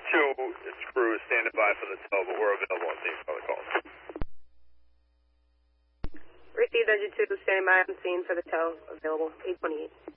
This crew is standing by for the tow, but we're available on scene for the calls. Received, Engine 2, standing by on scene for the tow, available, 828.